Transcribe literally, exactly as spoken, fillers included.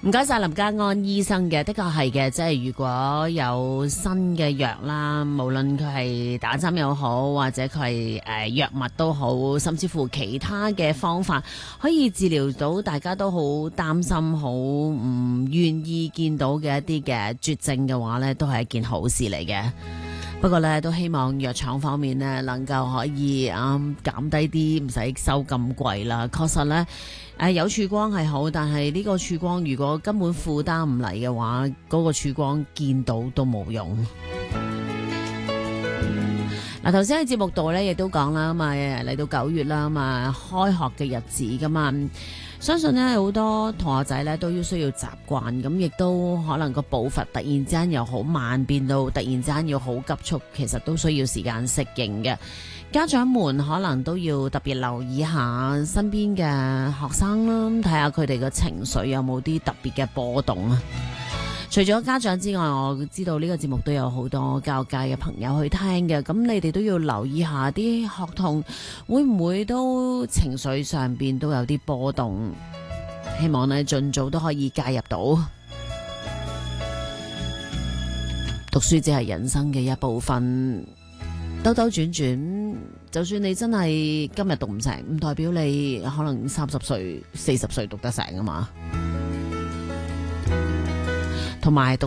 唔該晒林家安醫生嘅，的確係嘅，即係如果有新嘅藥啦，無論佢係打針又好，或者佢係誒藥物都好，甚至乎其他嘅方法可以治療到大家都好擔心、好唔願意見到嘅一啲嘅絕症嘅話呢，都係一件好事嚟嘅。不過咧，都希望藥廠方面呢能夠可以啊減低啲，唔使收咁貴啦。確實呢，誒有曙光係好，但係呢個曙光如果根本負擔唔嚟嘅話，嗰個曙光見到都冇用。嗱，頭先喺節目度呢亦都講啦，咁啊嚟到九月啦，咁啊開學嘅日子噶嘛。相信呢好多同學仔呢都要需要習慣，咁亦都可能個步伐突然之間由好慢變到突然之間要好急速，其實都需要時間適應嘅。家長們可能都要特別留意下身邊嘅學生啦，睇下佢哋嘅情緒有冇啲特別嘅波動啊。除咗家長之外，我知道呢個節目都有好多教育界嘅朋友去聽嘅，咁你哋都要留意下啲學童會唔會都情緒上邊都有啲波動，希望呢盡早都可以介入到。讀書只係人生嘅一部分，兜兜轉轉，就算你真係今日讀唔成，唔代表你可能三十歲、四十歲讀得成啊嘛。同埋讀